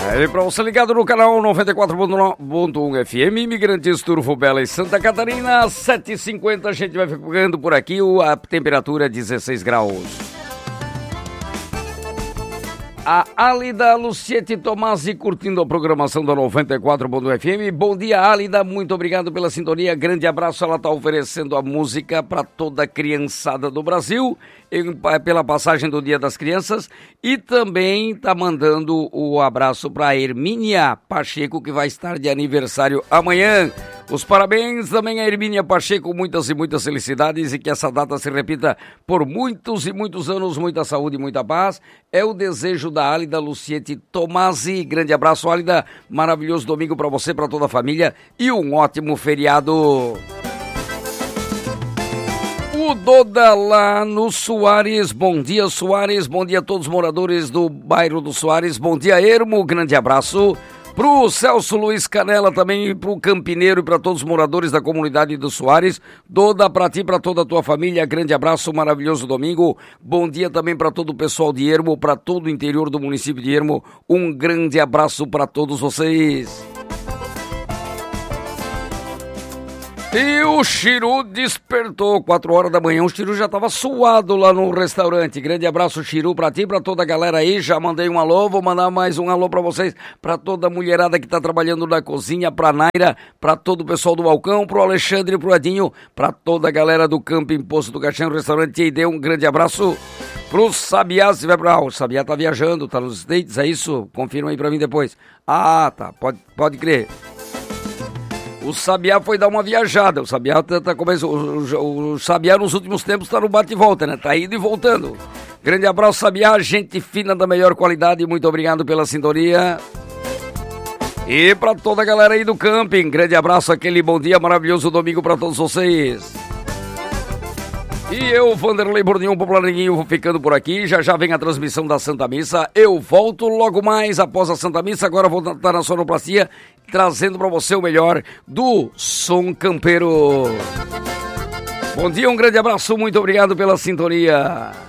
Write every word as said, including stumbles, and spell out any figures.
E para você ligado no canal noventa e quatro ponto um F M, Imigrantes Turvo Bela e Santa Catarina, sete e cinquenta, a gente vai ficando por aqui, a temperatura é dezesseis graus. A Álida Luciete Tomasi curtindo a programação da noventa e quatro ponto um F M. Bom dia, Álida, muito obrigado pela sintonia, grande abraço. Ela está oferecendo a música para toda a criançada do Brasil, pela passagem do Dia das Crianças, e também está mandando o abraço para a Hermínia Pacheco, que vai estar de aniversário amanhã. Os parabéns também a Hermínia Pacheco, muitas e muitas felicidades, e que essa data se repita por muitos e muitos anos, muita saúde e muita paz. É o desejo da Álida Luciete Tomasi. Grande abraço, Álida, maravilhoso domingo para você, para toda a família, e um ótimo feriado. O Doda lá no Soares, bom dia Soares, bom dia a todos os moradores do bairro do Soares, bom dia Ermo, grande abraço. Pro Celso Luiz Canela também, pro Campineiro e para todos os moradores da comunidade do Soares. Doda pra ti, pra toda a tua família, grande abraço, maravilhoso domingo. Bom dia também para todo o pessoal de Ermo, para todo o interior do município de Ermo. Um grande abraço para todos vocês. E o Chiru despertou, quatro horas da manhã, o Chiru já estava suado lá no restaurante. Grande abraço, Chiru, pra ti, pra toda a galera aí. Já mandei um alô, vou mandar mais um alô pra vocês, pra toda a mulherada que tá trabalhando na cozinha, pra Naira, pra todo o pessoal do balcão, pro Alexandre, pro Adinho, pra toda a galera do Camping Poço do Caixão, restaurante E D, um grande abraço. Pro Sabiá, se vai pra... Ah, o Sabiá tá viajando, tá nos States, é isso? Confirma aí pra mim depois. Ah, tá, pode, pode crer. O Sabiá foi dar uma viajada, o Sabiá tá, tá começando, o, o, o Sabiá nos últimos tempos tá no bate e volta, né? Tá indo e voltando. Grande abraço, Sabiá, gente fina da melhor qualidade, muito obrigado pela sintonia. E pra toda a galera aí do camping, grande abraço, aquele bom dia, maravilhoso domingo pra todos vocês. E eu, Vanderlei Bordignon, Popularinho, vou ficando por aqui. Já já vem a transmissão da Santa Missa. Eu volto logo mais após a Santa Missa. Agora vou estar na sonoplastia, trazendo para você o melhor do som campeiro. Bom dia, um grande abraço, muito obrigado pela sintonia.